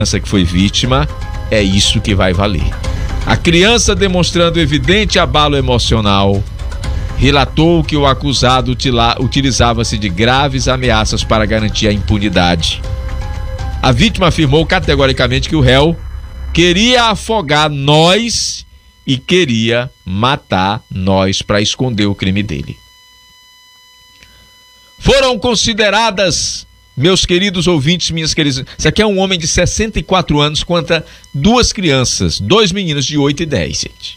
criança que foi vítima, é isso que vai valer. A criança, demonstrando evidente abalo emocional, relatou que o acusado utilizava-se de graves ameaças para garantir a impunidade. A vítima afirmou categoricamente que o réu queria afogar nós e queria matar nós para esconder o crime dele. Foram consideradas, meus queridos ouvintes, minhas queridas... Isso aqui é um homem de 64 anos contra duas crianças, dois meninos de 8 e 10, gente.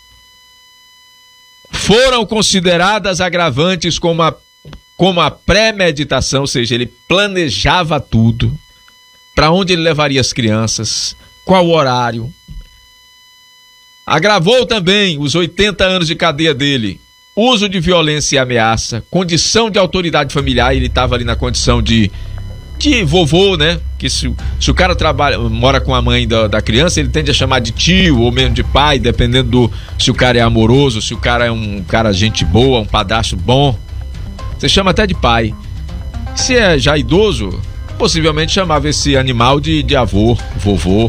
Foram consideradas agravantes como a pré-meditação, ou seja, ele planejava tudo, para onde ele levaria as crianças, qual horário. Agravou também os 80 anos de cadeia dele, uso de violência e ameaça, condição de autoridade familiar, ele estava ali na condição de vovô, né? Que se o cara mora com a mãe da criança, ele tende a chamar de tio ou mesmo de pai, dependendo se o cara é amoroso, se o cara é um cara gente boa, um padrasto bom. Você chama até de pai. Se é já idoso, possivelmente chamava esse animal de avô, vovô.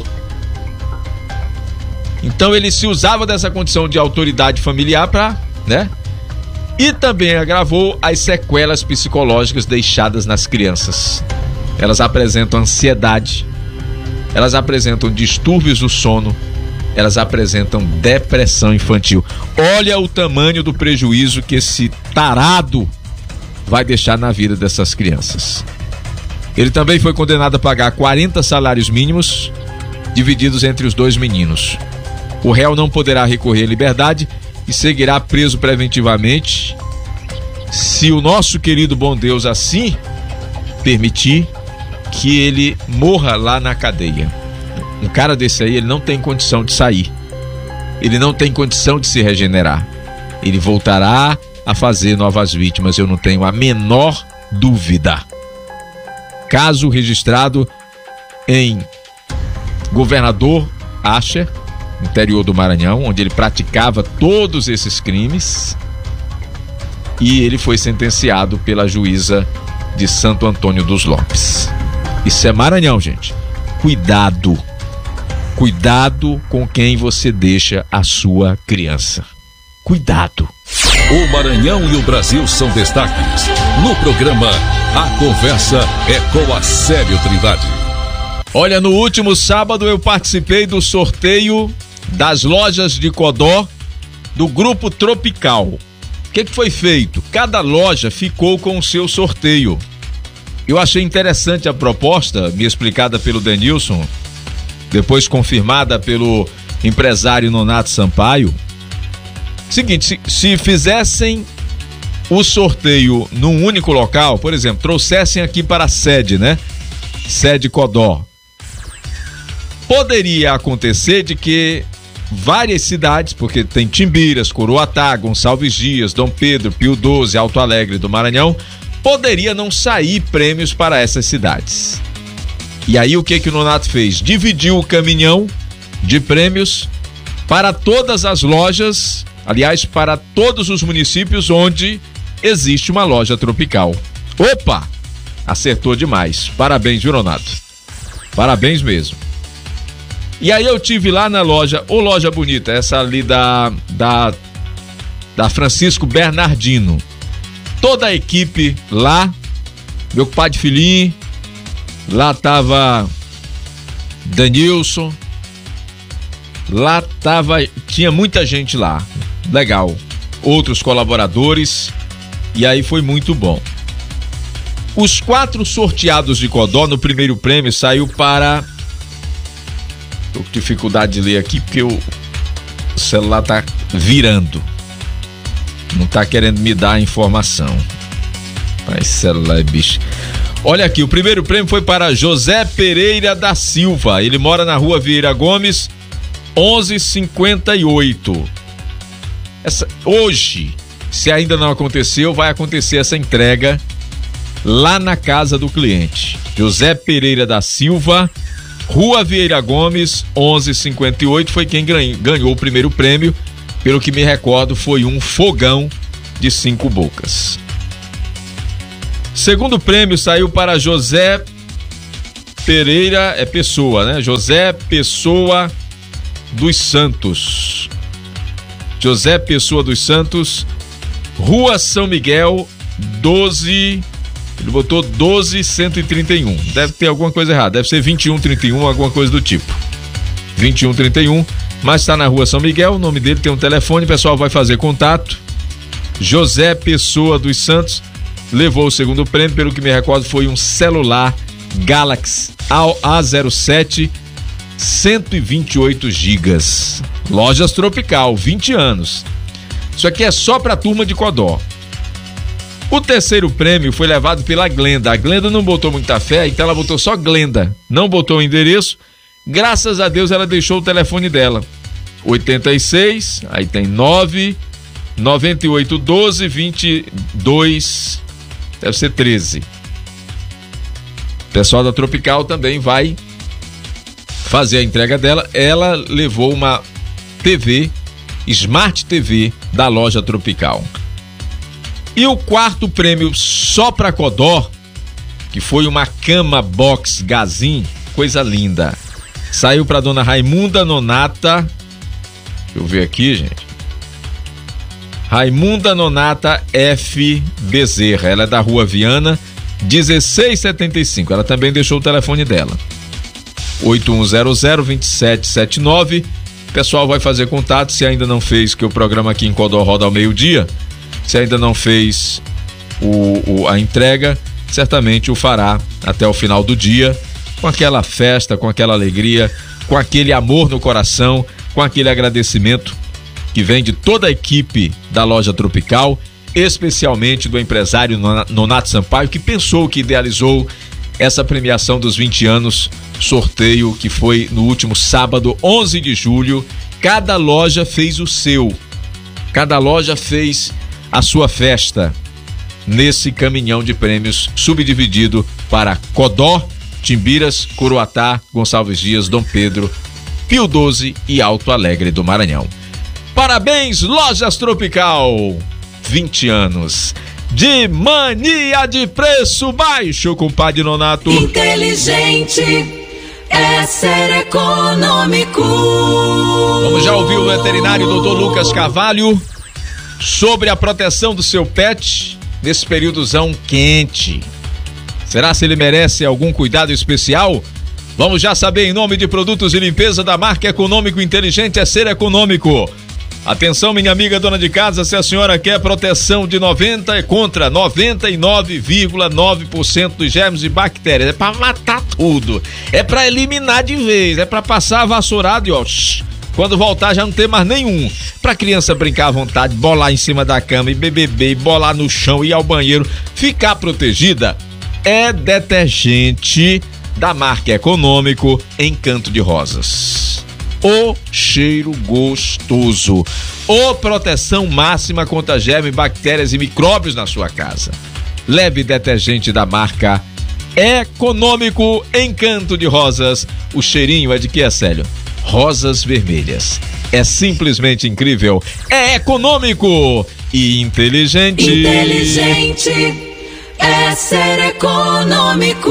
Então ele se usava dessa condição de autoridade familiar para, né? E também agravou as sequelas psicológicas deixadas nas crianças. Elas apresentam ansiedade, elas apresentam distúrbios do sono, elas apresentam depressão infantil. Olha o tamanho do prejuízo que esse tarado vai deixar na vida dessas crianças. Ele também foi condenado a pagar 40 salários mínimos, divididos entre os dois meninos. O réu não poderá recorrer à liberdade e seguirá preso preventivamente, se o nosso querido bom Deus assim permitir que ele morra lá na cadeia. Um cara desse aí, ele não tem condição de sair, ele não tem condição de se regenerar, ele voltará a fazer novas vítimas, eu não tenho a menor dúvida. Caso registrado em Governador Asher, interior do Maranhão, onde ele praticava todos esses crimes, e ele foi sentenciado pela juíza de Santo Antônio dos Lopes. Isso é Maranhão, gente. Cuidado com quem você deixa a sua criança. Cuidado. O Maranhão e o Brasil são destaques no programa A Conversa é com a Célio Trindade. Olha, no último sábado eu participei do sorteio das lojas de Codó do Grupo Tropical. O que foi feito? Cada loja ficou com o seu sorteio. Eu achei interessante a proposta, me explicada pelo Denilson, depois confirmada pelo empresário Nonato Sampaio. Seguinte, se fizessem o sorteio num único local, por exemplo, trouxessem aqui para a sede, né? Sede Codó. Poderia acontecer de que várias cidades, porque tem Timbiras, Coroatá, Gonçalves Dias, Dom Pedro, Pio XII, Alto Alegre do Maranhão, poderia não sair prêmios para essas cidades. E aí o que o Nonato fez? Dividiu o caminhão de prêmios para todas as lojas, aliás, para todos os municípios onde existe uma loja Tropical. Opa! Acertou demais. Parabéns, viu, Nonato? Parabéns mesmo. E aí eu tive lá na loja, ô loja bonita, essa ali da Francisco Bernardino. Toda a equipe lá, meu compadre Filhinho, lá tava Danilson, lá tinha muita gente lá, legal, outros colaboradores, e aí foi muito bom. Os 4 sorteados de Codó no primeiro prêmio saiu para... Tô com dificuldade de ler aqui porque o celular tá virando. Não tá querendo me dar a informação. Mas celular é bicho. Olha aqui, o primeiro prêmio foi para José Pereira da Silva. Ele mora na rua Vieira Gomes, 1158. Hoje, se ainda não aconteceu, vai acontecer essa entrega lá na casa do cliente. José Pereira da Silva, Rua Vieira Gomes, 1158, foi quem ganhou o primeiro prêmio. Pelo que me recordo, foi um fogão de 5 bocas. Segundo prêmio saiu para José Pereira é Pessoa, né? José Pessoa dos Santos. José Pessoa dos Santos, Rua São Miguel, 12... Ele botou 12.131. Deve ter alguma coisa errada. Deve ser 2131, alguma coisa do tipo. 2131, mas está na Rua São Miguel. O nome dele tem um telefone. O pessoal vai fazer contato. José Pessoa dos Santos levou o segundo prêmio. Pelo que me recordo, foi um celular Galaxy A07, 128 GB. Lojas Tropical, 20 anos. Isso aqui é só para a turma de Codó. O terceiro prêmio foi levado pela Glenda. A Glenda não botou muita fé, então ela botou só Glenda. Não botou o endereço. Graças a Deus ela deixou o telefone dela. 86, aí tem 9, 98, 12, 22, deve ser 13. O pessoal da Tropical também vai fazer a entrega dela. Ela levou uma TV, Smart TV, da loja Tropical. E o quarto prêmio só para Codó, que foi uma cama box Gazin, coisa linda. Saiu para dona Raimunda Nonata. Deixa eu ver aqui, gente. Raimunda Nonata F. Bezerra. Ela é da Rua Viana, 1675. Ela também deixou o telefone dela. 8100-2779. O pessoal vai fazer contato, se ainda não fez, que o programa aqui em Codó roda ao meio-dia. Se ainda não fez a entrega, certamente o fará até o final do dia, com aquela festa, com aquela alegria, com aquele amor no coração, com aquele agradecimento que vem de toda a equipe da loja Tropical, especialmente do empresário Nonato Sampaio, que pensou, que idealizou essa premiação dos 20 anos, sorteio que foi no último sábado, 11 de julho. Cada loja fez o seu, cada loja fez a sua festa nesse caminhão de prêmios subdividido para Codó, Timbiras, Coroatá, Gonçalves Dias, Dom Pedro, Pio 12 e Alto Alegre do Maranhão. Parabéns, Lojas Tropical! 20 anos de mania de preço baixo, compadre Nonato. Inteligente, é ser econômico. Vamos já ouvir o veterinário Dr. Lucas Carvalho sobre a proteção do seu pet nesse períodozão quente. Será se ele merece algum cuidado especial? Vamos já saber. Em nome de Produtos de Limpeza da marca Econômico Inteligente, é ser econômico. Atenção, minha amiga dona de casa, se a senhora quer proteção de 90 contra 99,9% dos germes e bactérias, é pra matar tudo, é pra eliminar de vez, é pra passar vassourado e ó, quando voltar já não tem mais nenhum. Pra criança brincar à vontade, bolar em cima da cama e beber, bolar no chão e ir ao banheiro, ficar protegida, é detergente da marca Econômico Encanto de Rosas. O cheiro gostoso, o proteção máxima contra germes, bactérias e micróbios na sua casa. Leve detergente da marca Econômico Encanto de Rosas. O cheirinho é de que, Célio? Rosas vermelhas. É simplesmente incrível. É econômico e inteligente. Inteligente é ser econômico.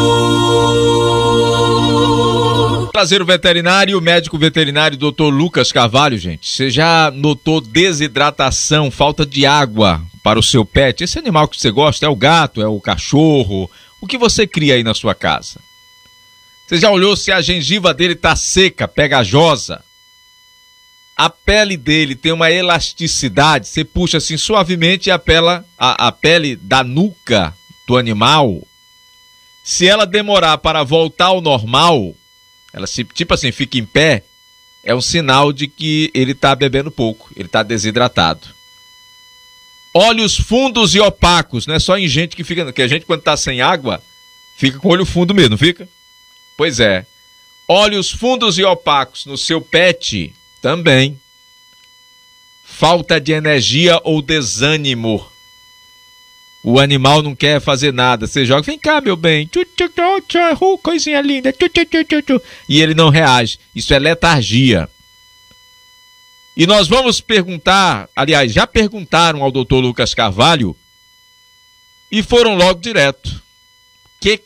Prazer, o veterinário, o médico veterinário Dr. Lucas Carvalho, gente. Você já notou desidratação, falta de água para o seu pet? Esse animal que você gosta é o gato, é o cachorro? O que você cria aí na sua casa? Você já olhou se a gengiva dele tá seca, pegajosa? A pele dele tem uma elasticidade, você puxa assim suavemente e a pele da nuca do animal, se ela demorar para voltar ao normal, ela tipo assim fica em pé, é um sinal de que ele tá bebendo pouco, ele tá desidratado. Olhos fundos e opacos, não é só em gente que fica, que a gente quando tá sem água, fica com olho fundo mesmo, não fica? Pois é, olhos fundos e opacos no seu pet também. Falta de energia ou desânimo. O animal não quer fazer nada. Você joga, vem cá, meu bem. Coisinha linda. E ele não reage. Isso é letargia. E nós vamos perguntar, aliás, já perguntaram ao Dr. Lucas Carvalho e foram logo direto.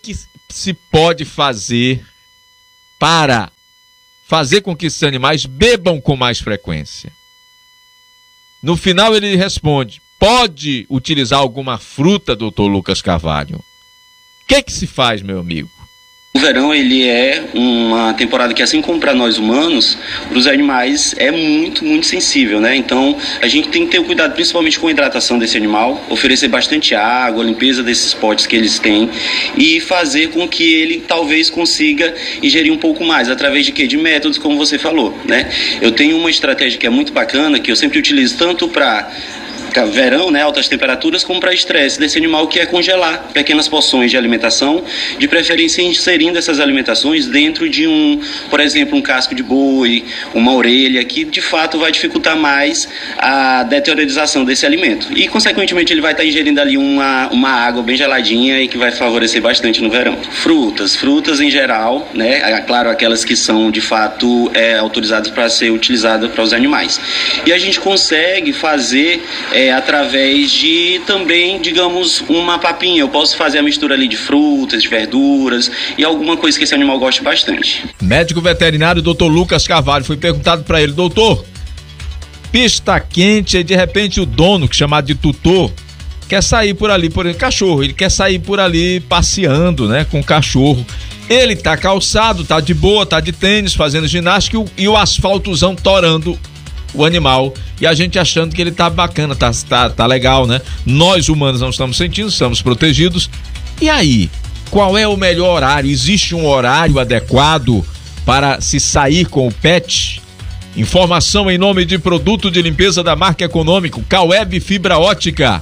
se pode fazer para fazer com que esses animais bebam com mais frequência? No final ele responde: pode utilizar alguma fruta, doutor Lucas Carvalho. O que se faz, meu amigo? O verão, ele é uma temporada que, assim como para nós humanos, para os animais é muito, muito sensível, né? Então, a gente tem que ter cuidado principalmente com a hidratação desse animal, oferecer bastante água, limpeza desses potes que eles têm e fazer com que ele talvez consiga ingerir um pouco mais, através de quê? De métodos, como você falou, né? Eu tenho uma estratégia que é muito bacana, que eu sempre utilizo tanto para verão, né, altas temperaturas, como para estresse desse animal, que é congelar pequenas porções de alimentação, de preferência inserindo essas alimentações dentro de por exemplo, um casco de boi, uma orelha, que de fato vai dificultar mais a deteriorização desse alimento. E, consequentemente, ele vai estar ingerindo ali uma água bem geladinha e que vai favorecer bastante no verão. Frutas em geral, né, claro, aquelas que são de fato autorizadas para ser utilizadas para os animais. E a gente consegue fazer através de também, digamos, uma papinha. Eu posso fazer a mistura ali de frutas, de verduras e alguma coisa que esse animal goste bastante. Médico veterinário Dr. Lucas Carvalho, foi perguntado para ele: doutor, pista quente, e de repente o dono, que é chamado de tutor, quer sair por ali, por exemplo, cachorro, ele quer sair por ali passeando, né, com o cachorro. Ele tá calçado, tá de boa, tá de tênis, fazendo ginástica e o asfaltozão torando o animal, e a gente achando que ele tá bacana, tá legal, né? Nós humanos não estamos sentindo, estamos protegidos. E aí, qual é o melhor horário? Existe um horário adequado para se sair com o pet? Informação em nome de produto de limpeza da marca Econômico, Caueb Fibra Ótica,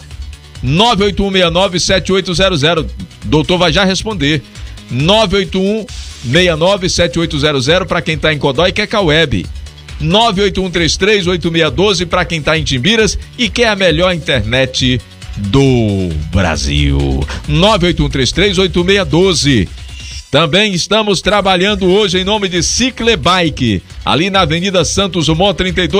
981697800. Doutor vai já responder. 981697800 para quem tá em Codó e quer Caueb. 981338612 para quem tá em Timbiras e quer a melhor internet do Brasil. 981338612. Também estamos trabalhando hoje em nome de Ciclebike, ali na Avenida Santos Dumont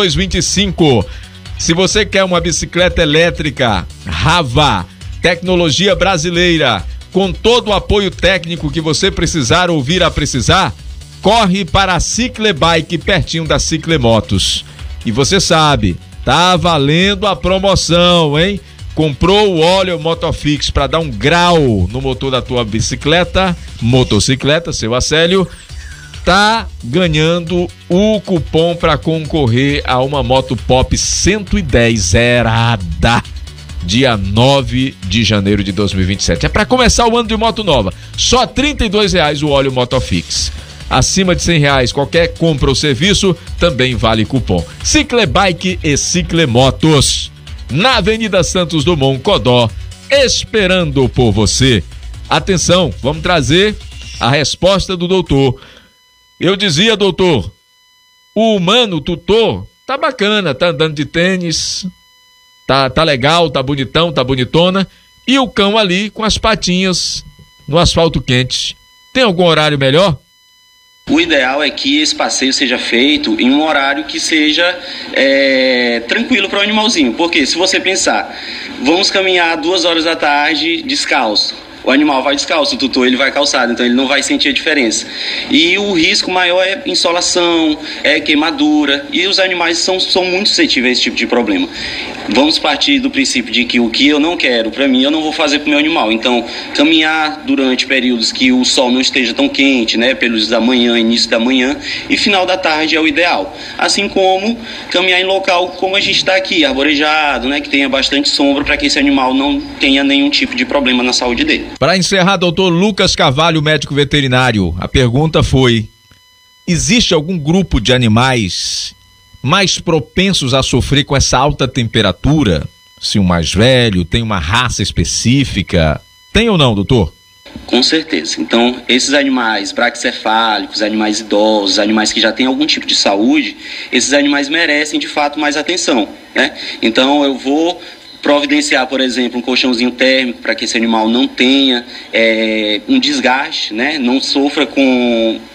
3225. Se você quer uma bicicleta elétrica Rava, tecnologia brasileira, com todo o apoio técnico que você precisar ou vir a precisar, corre para a Ciclebike, pertinho da Ciclemotos. E você sabe, tá valendo a promoção, hein? Comprou o óleo Motofix para dar um grau no motor da tua bicicleta, motocicleta, seu Acélio, tá ganhando o cupom para concorrer a uma moto Pop 110 zerada, dia 9 de janeiro de 2027. É para começar o ano de moto nova. Só R$ 32 o óleo Motofix. Acima de R$100, qualquer compra ou serviço, também vale cupom. Ciclebike e Ciclemotos, na Avenida Santos Dumont, Codó, esperando por você. Atenção, vamos trazer a resposta do doutor. Eu dizia, doutor, o humano tutor tá bacana, tá andando de tênis, tá legal, tá bonitão, tá bonitona, e o cão ali com as patinhas no asfalto quente. Tem algum horário melhor? O ideal é que esse passeio seja feito em um horário que seja tranquilo para o animalzinho. Porque se você pensar, vamos caminhar 2 horas da tarde descalço. O animal vai descalço, o tutor ele vai calçado, então ele não vai sentir a diferença. E o risco maior é insolação, é queimadura, e os animais são muito suscetíveis a esse tipo de problema. Vamos partir do princípio de que o que eu não quero para mim, eu não vou fazer para o meu animal. Então, caminhar durante períodos que o sol não esteja tão quente, né, períodos da manhã, início da manhã, e final da tarde é o ideal. Assim como caminhar em local como a gente está aqui, arborejado, né, que tenha bastante sombra, para que esse animal não tenha nenhum tipo de problema na saúde dele. Para encerrar, doutor Lucas Carvalho, médico veterinário, a pergunta foi: existe algum grupo de animais mais propensos a sofrer com essa alta temperatura? Se o mais velho tem uma raça específica, tem ou não, doutor? Com certeza. Então, esses animais braquicefálicos, animais idosos, animais que já têm algum tipo de saúde, esses animais merecem de fato mais atenção, né? Então, eu vou providenciar, por exemplo, um colchãozinho térmico para que esse animal não tenha um desgaste, né? Não sofra com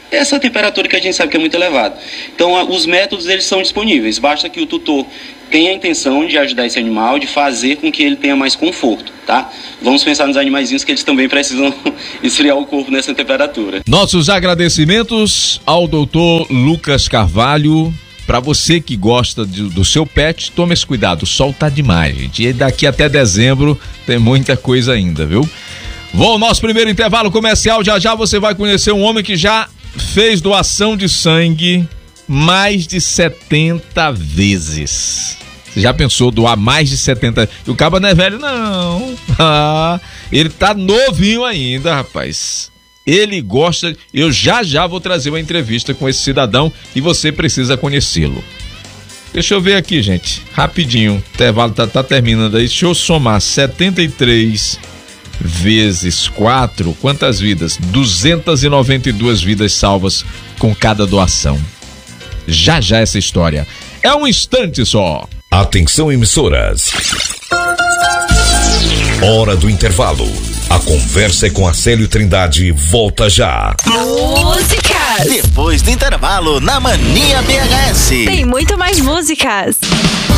essa temperatura que a gente sabe que é muito elevada. Então, os métodos eles são disponíveis, basta que o tutor tenha a intenção de ajudar esse animal, de fazer com que ele tenha mais conforto, tá? Vamos pensar nos animaizinhos que eles também precisam esfriar o corpo nessa temperatura. Nossos agradecimentos ao doutor Lucas Carvalho. Para você que gosta do seu pet, tome esse cuidado, o sol tá demais, gente. E daqui até dezembro tem muita coisa ainda, viu? Vou ao nosso primeiro intervalo comercial, já você vai conhecer um homem que já fez doação de sangue mais de 70 vezes. Você já pensou doar mais de 70? E o cabo não é velho, não. Ele tá novinho ainda, rapaz. Ele gosta, eu já vou trazer uma entrevista com esse cidadão e você precisa conhecê-lo. Deixa eu ver aqui, gente, rapidinho, o intervalo tá terminando aí, deixa eu somar 73 vezes 4, quantas vidas? 292 vidas salvas com cada doação. Já essa história, é um instante só. Atenção, emissoras. Hora do intervalo. A conversa é com Acélio Trindade, volta já. Músicas! Depois do intervalo, na Mania BHS. Tem muito mais músicas.